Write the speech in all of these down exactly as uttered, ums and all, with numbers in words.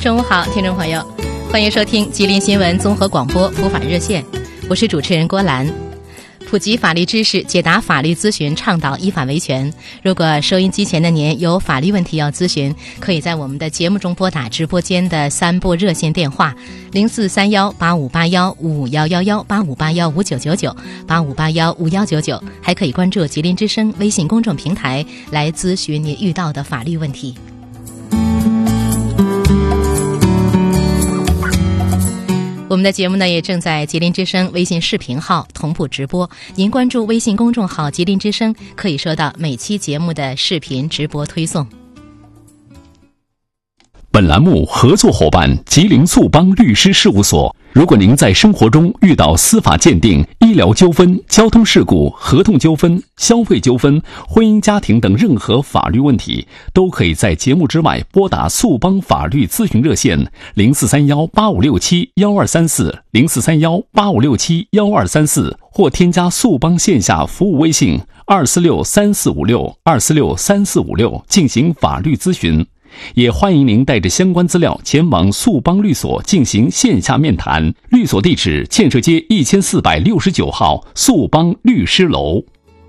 中午好，听众朋友，欢迎收听吉林新闻综合广播普法热线，我是主持人郭兰。普及法律知识，解答法律咨询，倡导依法维权。如果收音机前的您有法律问题要咨询，可以在我们的节目中拨打直播间的三部热线电话零四三幺八五八幺五五幺幺幺、八五八幺五九九九、八五八幺五幺九九，还可以关注吉林之声微信公众平台来咨询您遇到的法律问题。我们的节目呢也正在吉林之声微信视频号同步直播，您关注微信公众号吉林之声，可以收到每期节目的视频直播推送。 本栏目合作伙伴吉林速邦律师事务所。如果您在生活中遇到司法鉴定、医疗纠纷、交通事故、合同纠纷、消费纠纷、婚姻家庭等任何法律问题，都可以在节目之外拨打速邦法律咨询热线零四三幺八五六七幺二三四零四三幺八五六七幺二三四，或添加速邦线下服务微信二四六三四五六二四六三四五六进行法律咨询。也欢迎您带着相关资料前往速邦律所进行线下面谈。律所地址：建设街一千四百六十九号速邦律师楼。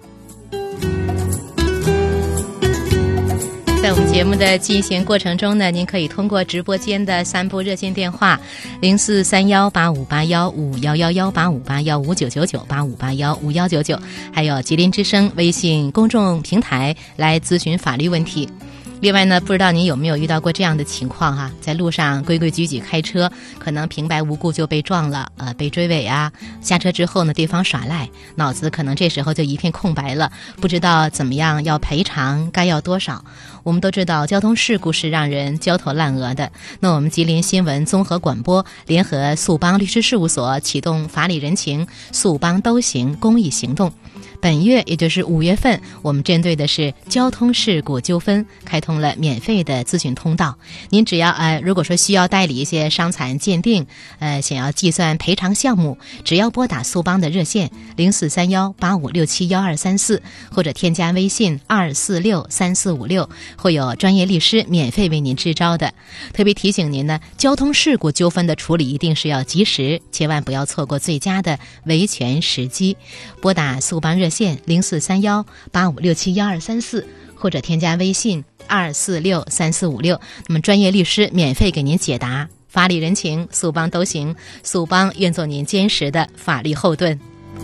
在我们节目的进行过程中呢，您可以通过直播间的三部热线电话零四三幺八五八幺五幺幺幺、八五八幺五九九九、八五八幺五幺九九，还有吉林之声微信公众平台来咨询法律问题。另外呢，不知道您有没有遇到过这样的情况哈、啊？在路上规规矩矩开车，可能平白无故就被撞了，呃，被追尾啊。下车之后呢，对方耍赖，脑子可能这时候就一片空白了，不知道怎么样要赔偿，该要多少。我们都知道交通事故是让人焦头烂额的。那我们吉林新闻综合广播联合速邦律师事务所启动法理人情速邦都行公益行动。本月也就是五月份，我们针对的是交通事故纠纷，开通了免费的咨询通道。您只要呃，如果说需要代理一些伤残鉴定，呃，想要计算赔偿项目，只要拨打速邦的热线零四三幺八五六七幺二三四，或者添加微信二四六三四五六，会有专业律师免费为您支招的。特别提醒您呢，交通事故纠纷的处理一定是要及时，千万不要错过最佳的维权时机。拨打速邦热线零四三幺八五六七幺二三四，或者添加微信二四六三四五六，那么专业律师免费给您解答，法理人情速邦都行，速邦愿做您坚实的法律后盾。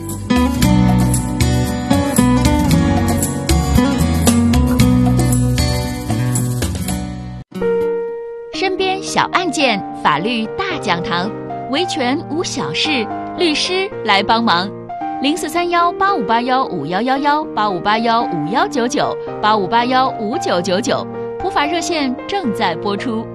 身边小案件，法律大讲堂，维权无小事，律师来帮忙。零四三幺八五八幺五幺幺幺、八五八幺五幺九九、八五八幺五九九九，普法热线正在播出。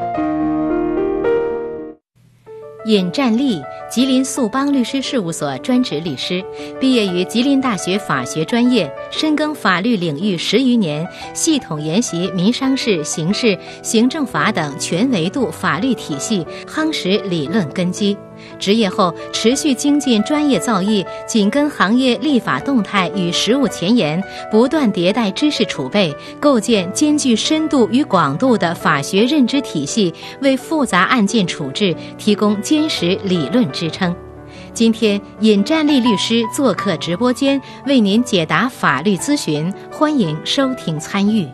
尹占利，吉林速邦律师事务所专职律师，毕业于吉林大学法学专业，深耕法律领域十余年，系统研习民商事、刑事、行政法等全维度法律体系，夯实理论根基。执业后持续精进专业造诣，紧跟行业立法动态与实务前沿，不断迭代知识储备，构建兼具深度与广度的法学认知体系，为复杂案件处置提供坚实理论支撑。今天尹占利律师做客直播间，为您解答法律咨询，欢迎收听参与。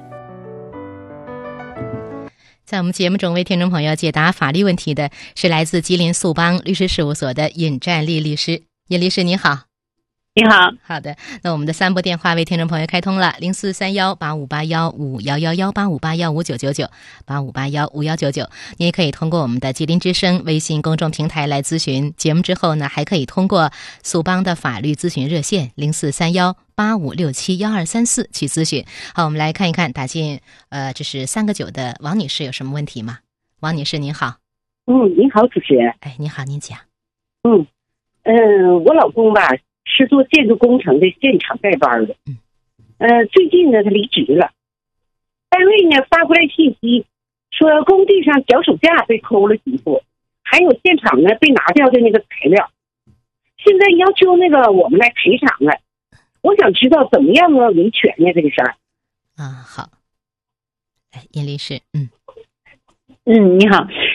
在我们节目中为听众朋友解答法律问题的是来自吉林速邦律师事务所的尹占利律师。尹律师你好。 你好。 好的，那我们的三部电话为听众朋友开通了零四三幺八五八幺五幺幺幺、八五八幺五九九九、八五八幺五幺九九。你也可以通过我们的吉林之声微信公众平台来咨询。节目之后呢，还可以通过速邦的法律咨询热线零四三幺八五六七幺二三四去咨询。好，我们来看一看打进呃这是三个九的王女士有什么问题吗？王女士您好。 嗯，你好，主持人。 哎，你好，您讲。 嗯嗯、呃，我老公吧是做建筑工程的现场带班的。嗯。呃，最近呢他离职了，单位呢发过来信息，说工地上脚手架被抠了几副，还有现场呢被拿掉的那个材料，现在要求那个我们来赔偿了。我想知道怎么样啊维权呢这个事儿。 啊，好。哎，尹律师。嗯嗯，你好，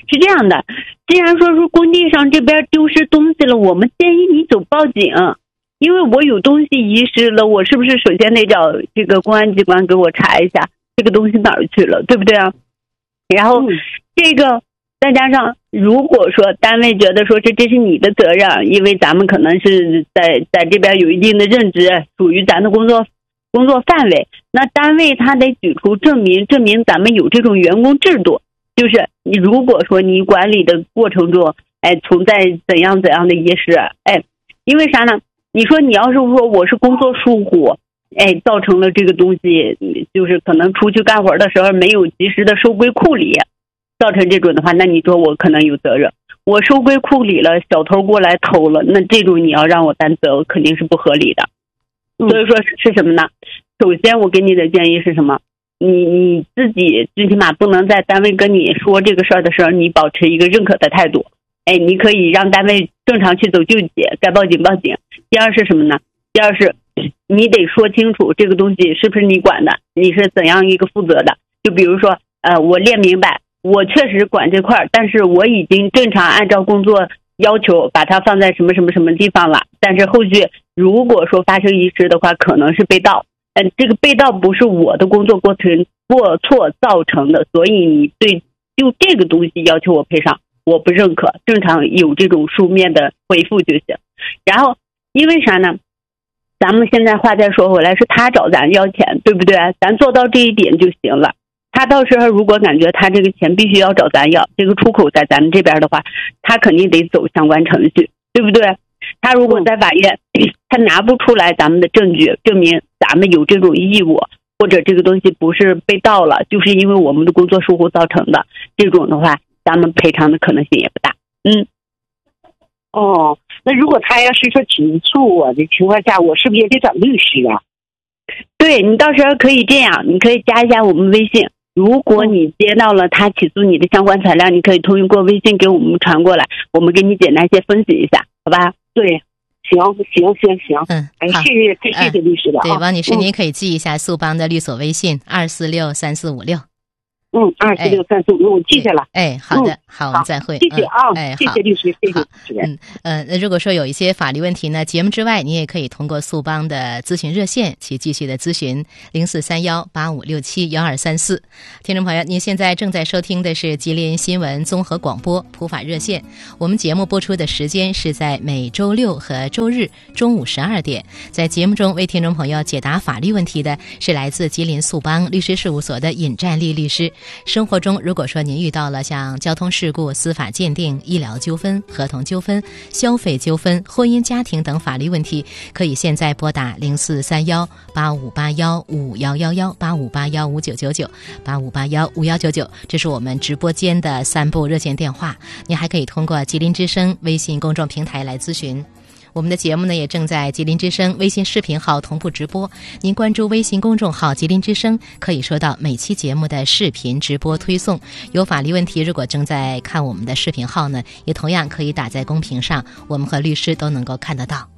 是这样的，既然说是工地上这边丢失东西了，我们建议你走报警，因为我有东西遗失了，我是不是首先得找这个公安机关给我查一下这个东西哪儿去了，对不对啊？然后这个再加上，如果说单位觉得说这这是你的责任，因为咱们可能是在在这边有一定的任职，属于咱的工作工作范围，那单位他得举出证明，证明咱们有这种员工制度。就是你如果说你管理的过程中，哎，存在怎样怎样的遗失，哎，因为啥呢？你说你要是说我是工作疏忽，哎，造成了这个东西，就是可能出去干活的时候没有及时的收归库里，造成这种的话，那你说我可能有责任。我收归库里了，小偷过来偷了，那这种你要让我担责，肯定是不合理的。所以说是什么呢？首先我给你的建议是什么？你你自己最起码不能在单位跟你说这个事儿的时候，你保持一个认可的态度。哎，你可以让单位正常去走救济，该报警报警。第二是什么呢？第二是你得说清楚这个东西是不是你管的，你是怎样一个负责的。就比如说，呃，我列明白，我确实管这块儿，但是我已经正常按照工作要求把它放在什么什么什么地方了。但是后续如果说发生遗失的话，可能是被盗。嗯，这个被盗不是我的工作过程过错造成的，所以你对就这个东西要求我赔偿，我不认可，正常有这种书面的回复就行。然后因为啥呢？咱们现在话再说回来，是他找咱要钱，对不对？咱做到这一点就行了。他到时候如果感觉他这个钱必须要找咱要，这个出口在咱们这边的话，他肯定得走相关程序，对不对？他如果在法院，他拿不出来咱们的证据，证明咱们有这种义务，或者这个东西不是被盗了，就是因为我们的工作疏忽造成的，这种的话，咱们赔偿的可能性也不大。嗯。 哦，那如果他要是说起诉我的情况下，我是不是也得找律师啊？ 对，你到时候可以这样，你可以加一下我们微信。如果你接到了他起诉你的相关材料，你可以通过微信给我们传过来，我们给你简单些分析一下，好吧？ 对，行行行行， 嗯， 哎，谢谢谢谢律师了啊。 对，王女士，您可以记一下苏邦的律所微信二四六三四五六。 嗯，二四六三四五六，我记下了。 哎，好的，好，我们再会。 谢谢啊， 哎， 谢谢律师，谢谢主持人。 嗯呃，如果说有一些法律问题呢，节目之外，你也可以通过苏邦的咨询热线去继续的咨询零四三幺八五六七幺二三四。听众朋友，您现在正在收听的是吉林新闻综合广播普法热线。我们节目播出的时间是在每周六和周日中午十二点。在节目中为听众朋友解答法律问题的是来自吉林苏邦律师事务所的尹占利律师。生活中如果说您遇到了像交通事故、司法鉴定、医疗纠纷、合同纠纷、消费纠纷、婚姻家庭等法律问题，可以现在拨打零四三幺八五八幺五幺幺幺八五八幺五九九九八五八幺五幺九九，这是我们直播间的三部热线电话。您还可以通过吉林之声微信公众平台来咨询。我们的节目呢也正在吉林之声微信视频号同步直播，您关注微信公众号吉林之声，可以收到每期节目的视频直播推送。有法律问题如果正在看我们的视频号呢，也同样可以打在公屏上，我们和律师都能够看得到。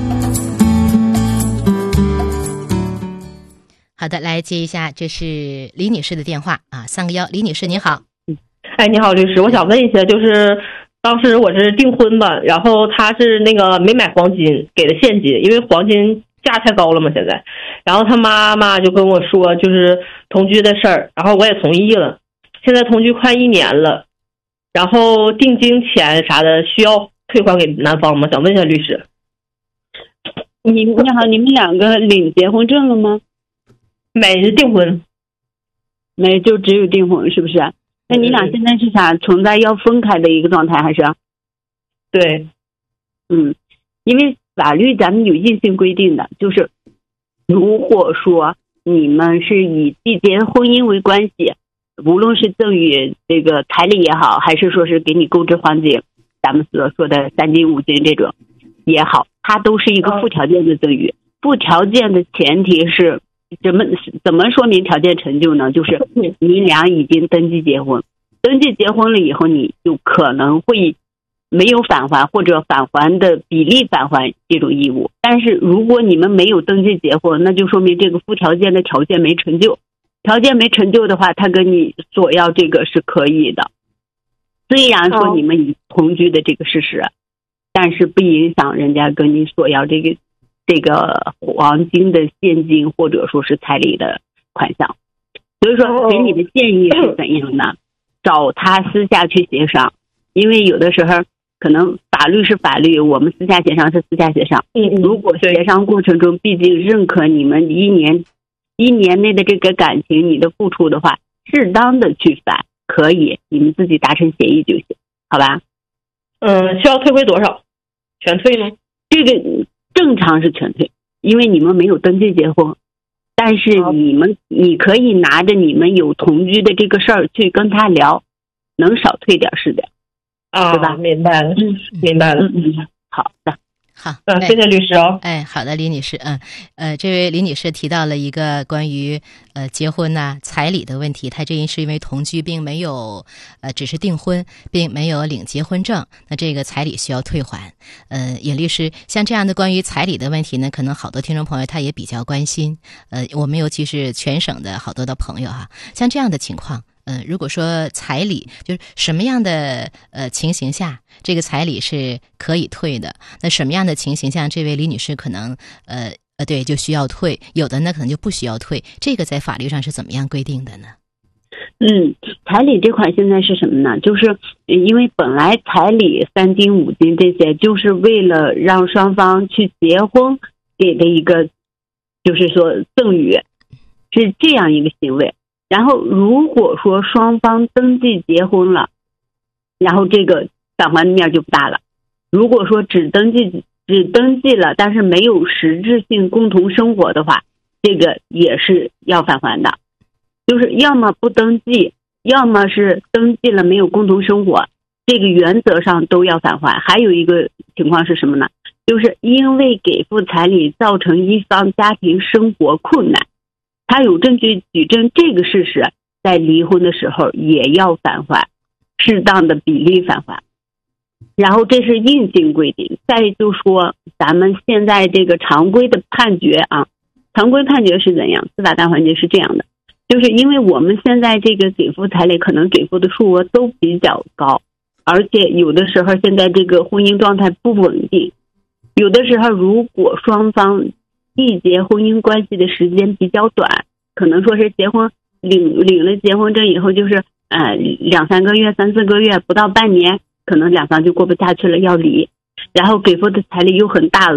好的，来接一下，这是李女士的电话啊，三个幺，李女士您好。 哎，你好，律师，我想问一下，就是当时我是订婚吧，然后他是那个没买黄金，给的现金，因为黄金价太高了嘛现在。然后他妈妈就跟我说，就是同居的事儿，然后我也同意了。现在同居快一年了，然后定金钱啥的需要退还给男方吗？想问一下律师。 你你好，你们两个领结婚证了吗？ 没，是订婚。 没，就只有订婚，是不是？那你俩现在是啥？存在要分开的一个状态还是？ 对， 嗯，因为法律咱们有硬性规定的，就是如果说你们是以缔结婚姻为关系，无论是赠与这个彩礼也好，还是说是给你购置黄金，咱们所说的三金五金这种也好，它都是一个附条件的赠与。附条件的前提是怎么怎么说明条件成就呢？就是你俩已经登记结婚，登记结婚了以后，你就可能会没有返还或者返还的比例返还这种义务。但是如果你们没有登记结婚，那就说明这个附条件的条件没成就。条件没成就的话，他跟你索要这个是可以的。 虽然说你们已同居的这个事实，但是不影响人家跟你索要这个这个黄金的现金或者说是彩礼的款项。所以说给你的建议是怎样呢？找他私下去协商，因为有的时候可能法律是法律，我们私下协商是私下协商。如果协商过程中毕竟认可你们一年一年内的这个感情，你的付出的话，适当的去返可以，你们自己达成协议就行，好吧？ 嗯，需要退回多少？全退吗？ 这个正常是全退，因为你们没有登记结婚。但是你们，你可以拿着你们有同居的这个事儿去跟他聊，能少退点是点， 啊， 对吧？ 明白了，嗯，明白了， 嗯嗯，好的， 好， 嗯，谢谢律师哦。 哎，好的，李女士，嗯，呃，这位李女士提到了一个关于呃结婚呐、啊、彩礼的问题，她这是因为同居并没有呃只是订婚，并没有领结婚证，那这个彩礼需要退还。呃，尹律师，像这样的关于彩礼的问题呢，可能好多听众朋友他也比较关心。呃，我们尤其是全省的好多的朋友哈、啊，像这样的情况。嗯、呃，如果说彩礼就是什么样的呃情形下，这个彩礼是可以退的，那什么样的情形下，这位李女士可能呃呃对就需要退，有的呢可能就不需要退，这个在法律上是怎么样规定的呢？ 嗯，彩礼这块现在是什么呢？就是因为本来彩礼三金五金这些，就是为了让双方去结婚给的一个，就是说赠与，是这样一个行为。然后如果说双方登记结婚了，然后这个返还的面就不大了。如果说只登记只登记了，但是没有实质性共同生活的话，这个也是要返还的。就是要么不登记，要么是登记了没有共同生活，这个原则上都要返还。还有一个情况是什么呢？就是因为给付彩礼造成一方家庭生活困难，他有证据举证这个事实，在离婚的时候也要返还，适当的比例返还。然后这是硬性规定。再就说咱们现在这个常规的判决啊，常规判决是怎样？司法大环节是这样的，就是因为我们现在这个给付彩礼可能给付的数额都比较高，而且有的时候现在这个婚姻状态不稳定，有的时候如果双方缔结婚姻关系的时间比较短，可能说是结婚领领了结婚证以后，就是呃两三个月、三四个月，不到半年，可能两方就过不下去了，要离。然后给付的彩礼又很大额，